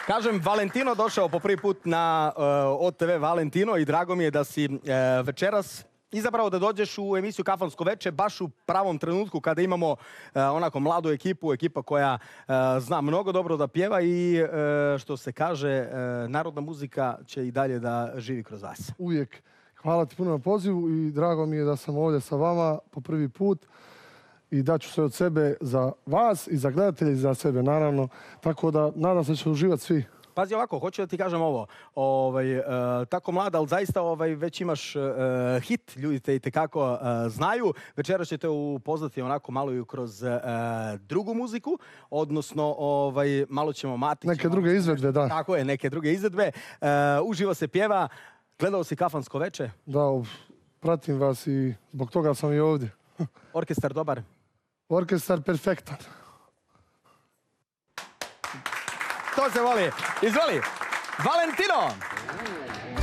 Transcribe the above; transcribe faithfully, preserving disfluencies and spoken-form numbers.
Kažem, Valentino došao po prvi put na uh, O T V Valentino i drago mi je da si uh, večeras izabrao da dođeš u emisiju Kafansko veče baš u pravom trenutku kada imamo uh, onako mladu ekipu, ekipa koja uh, zna mnogo dobro da pjeva i uh, što se kaže, uh, narodna muzika će i dalje da živi kroz vas. Uvijek. Hvala ti puno na pozivu i drago mi je da sam ovdje sa vama po prvi put i daću sve od sebe za vas i za gledatelje i za sebe, naravno. Tako da nadam se da će uživati svi. Pazi ovako, hoću da ti kažem ovo. Ovaj, uh, tako mlada, ali zaista ovaj, već imaš uh, hit. Ljudi te i tekako uh, znaju. Večera ćete upoznati onako malo i kroz uh, drugu muziku. Odnosno, ovaj, malo ćemo mati. Neke druge izvedbe, da. Tako je, neke druge izvedbe. Uh, uživo se pjeva. Gledao si Kafansko veče? Da, pratim vas i zbog toga sam i ovdje. Orkestar dobar? Orkestar perfektan. To se voli. Izvoli. Valentino!